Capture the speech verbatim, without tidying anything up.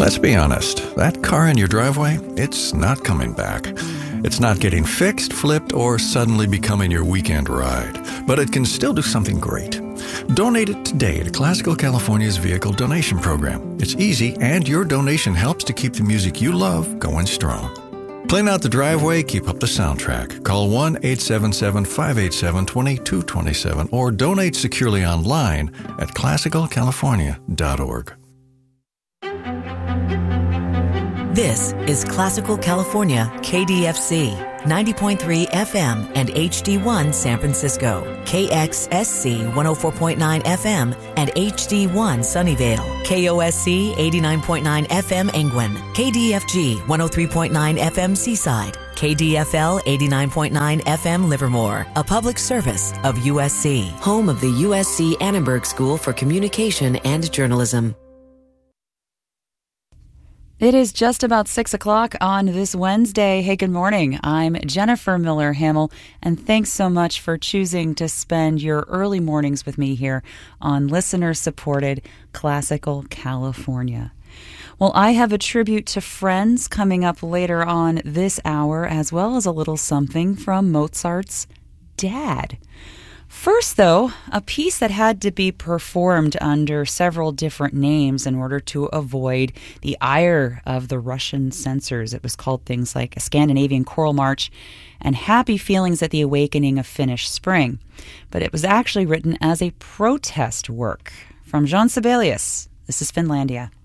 Let's be honest, that car in your driveway, it's not coming back. It's not getting fixed, flipped, or suddenly becoming your weekend ride. But it can still do something great. Donate it today to Classical California's Vehicle Donation Program. It's easy, and your donation helps to keep the music you love going strong. Clean out the driveway, keep up the soundtrack. Call one eight seven seven, five eight seven, two two two seven or donate securely online at classical california dot org. This is Classical California, K D F C, ninety point three F M and H D one San Francisco, K X S C one oh four point nine F M and H D one Sunnyvale, K O S C eighty-nine point nine F M Angwin, K D F G one oh three point nine F M Seaside, K D F L eighty-nine point nine F M Livermore, a public service of U S C, home of the U S C Annenberg School for Communication and Journalism. It is just about six o'clock on this Wednesday. Hey, good morning. I'm Jennifer Miller Hamill, and thanks so much for choosing to spend your early mornings with me here on listener-supported Classical California. Well, I have a tribute to Friends coming up later on this hour, as well as a little something from Mozart's dad. First, though, a piece that had to be performed under several different names in order to avoid the ire of the Russian censors. It was called things like A Scandinavian Choral March and Happy Feelings at the Awakening of Finnish Spring. But it was actually written as a protest work. From Jean Sibelius, this is Finlandia.